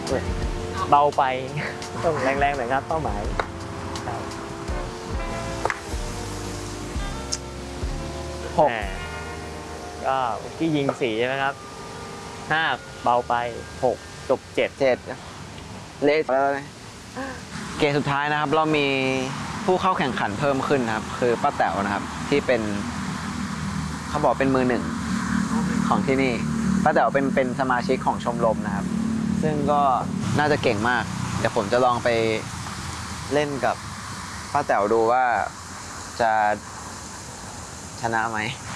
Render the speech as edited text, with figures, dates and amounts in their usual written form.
เบาไป ต้องแรงๆหน่อยครับเป้าหมาย6ก็เมื่อกี้ยิง4ใช่ไหมครับ5เบาไป6จบ7 7เละแล้วนะเกมสุดท้ายนะครับเรามีผู้เข้าแข่งขันเพิ่มขึ้นนะครับคือป้าแต๋วนะครับที่เป็นเขาบอกเป็นมือหนึ่งของที่นี่ป้าแต๋วเป็นสมาชิกของชมรมนะครับซึ่งก็น่าจะเก่งมากเดี๋ยวผมจะลองไปเล่นกับป้าแต๋วดูว่าจะชนะไหม